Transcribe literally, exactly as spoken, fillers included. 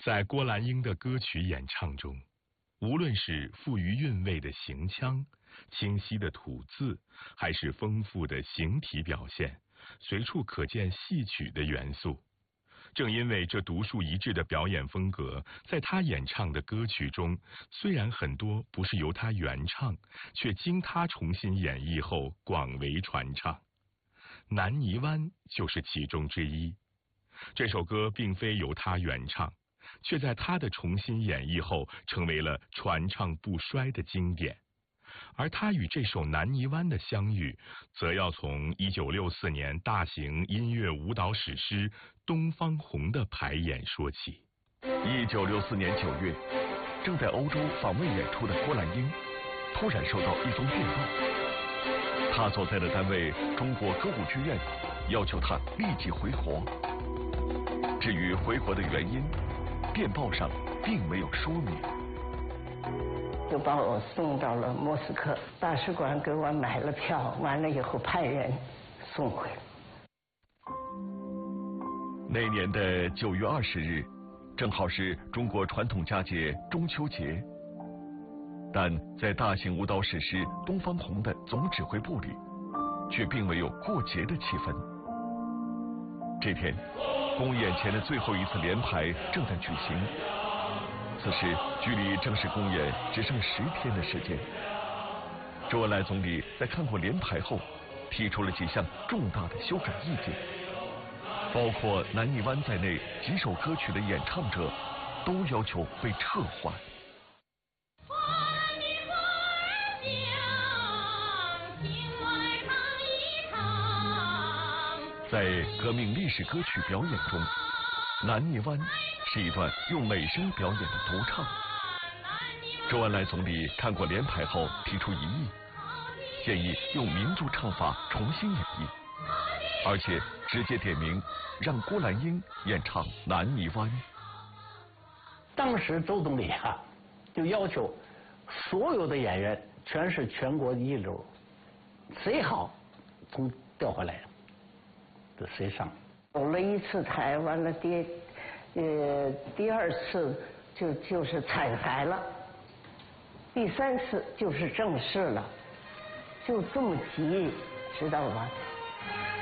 在郭兰英的歌曲演唱中，无论是富于韵味的行腔、清晰的吐字，还是丰富的形体表现，随处可见戏曲的元素。正因为这独树一帜的表演风格，在他演唱的歌曲中，虽然很多不是由他原唱，却经他重新演绎后广为传唱。《南泥湾》就是其中之一。这首歌并非由他原唱，却在他的重新演绎后成为了传唱不衰的经典。而他与这首《南泥湾》的相遇，则要从一九六四年大型音乐舞蹈史诗《东方红》的排演说起。 一九六四年九月，正在欧洲访问演出的郭兰英，突然收到一封电报，他所在的单位中国歌舞剧院要求他立即回国。至于回国的原因，电报上并没有说明。 就把我送到了莫斯科，大使馆给我买了票，完了以后派人送回来。 那年的九月二十日，正好是中国传统佳节中秋节，但在大型舞蹈史诗《东方红》的总指挥部里，却并没有过节的气氛。这天，公演前的最后一次联排正在举行。此时距离正式公演只剩十天的时间。周恩来总理在看过联排后，提出了几项重大的修改意见，包括《南泥湾》在内几首歌曲的演唱者都要求被撤换。在革命历史歌曲表演中，《南泥湾》是一段用美声表演的独唱。周恩来总理看过联排后提出异议，建议用民族唱法重新演绎，而且直接点名让郭兰英演唱《南泥湾》。 当时周总理啊，就要求所有的演员全是全国一流，谁好从调回来，这谁上。 走了一次台湾了，第呃第二次就就是彩排了，第三次就是正式了，就这么急，知道吧？